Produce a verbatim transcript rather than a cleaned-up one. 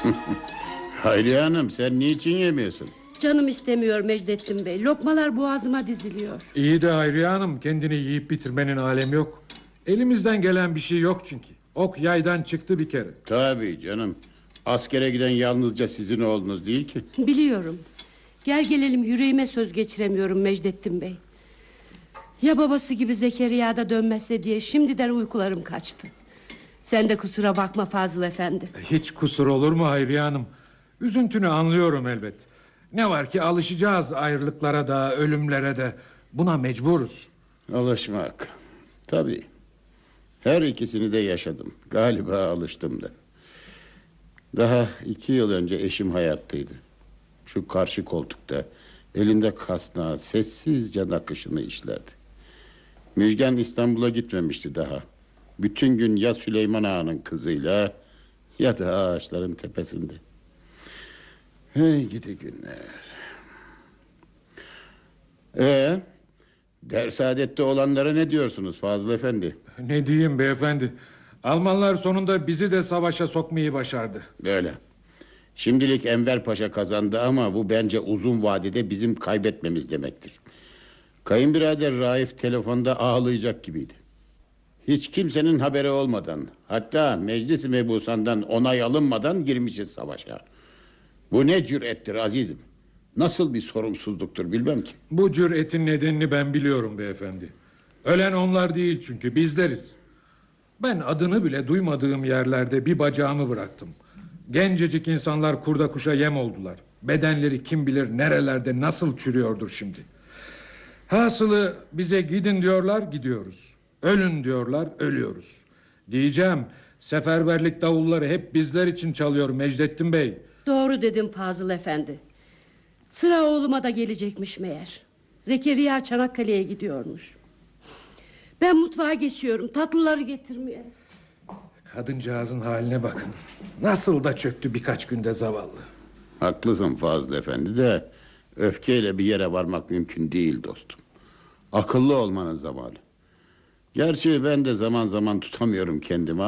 Hayriye Hanım, sen niçin yemiyorsun? Canım istemiyor Mecdettin Bey. Lokmalar boğazıma diziliyor. İyi de Hayriye Hanım, kendini yiyip bitirmenin alemi yok. Elimizden gelen bir şey yok çünkü. Ok yaydan çıktı bir kere. Tabii canım. Askere giden yalnızca sizin oğlunuz değil ki. Biliyorum. Gel gelelim yüreğime söz geçiremiyorum Mecdettin Bey. Ya babası gibi Zekeriya da dönmezse diye şimdiden uykularım kaçtı. Sen de kusura bakma Fazıl Efendi. Hiç kusur olur mu Hayriye Hanım? Üzüntünü anlıyorum elbet. Ne var ki alışacağız ayrılıklara da, ölümlere de. Buna mecburuz. Alışmak. Tabii. Her ikisini de yaşadım. Galiba alıştım da. Daha iki yıl önce eşim hayattaydı. Şu karşı koltukta elinde kasnağı sessizce nakışını işlerdi. Müjgan İstanbul'a gitmemişti daha. Bütün gün ya Süleyman Ağa'nın kızıyla ya da ağaçların tepesinde. Hey gidi günler. Ee, Dersaadet'te olanlara ne diyorsunuz Fazıl Efendi? Ne diyeyim beyefendi? Almanlar sonunda bizi de savaşa sokmayı başardı. Böyle. Şimdilik Enver Paşa kazandı ama bu bence uzun vadede bizim kaybetmemiz demektir. Kayınbirader Raif telefonda ağlayacak gibiydi. Hiç kimsenin haberi olmadan, hatta Meclis-i Mebusan'dan onay alınmadan girmişiz savaşa. Bu ne cürettir azizim. Nasıl bir sorumsuzluktur bilmem ki. Bu cüretin nedenini ben biliyorum beyefendi. Ölen onlar değil çünkü bizleriz. Ben adını bile duymadığım yerlerde bir bacağımı bıraktım. Gencecik insanlar kurda kuşa yem oldular. Bedenleri kim bilir nerelerde nasıl çürüyordur şimdi. Hasılı bize gidin diyorlar, gidiyoruz. Ölün diyorlar, ölüyoruz. Diyeceğim, seferberlik davulları hep bizler için çalıyor Mecdettin Bey. Doğru dedim Fazıl Efendi. Sıra oğluma da gelecekmiş meğer. Zekeriya Çanakkale'ye gidiyormuş. Ben mutfağa geçiyorum, tatlıları getirmeye. Kadıncağızın haline bakın. Nasıl da çöktü birkaç günde zavallı. Haklısın Fazıl Efendi de öfkeyle bir yere varmak mümkün değil dostum. Akıllı olmanın zamanı. Gerçi ben de zaman zaman tutamıyorum kendimi.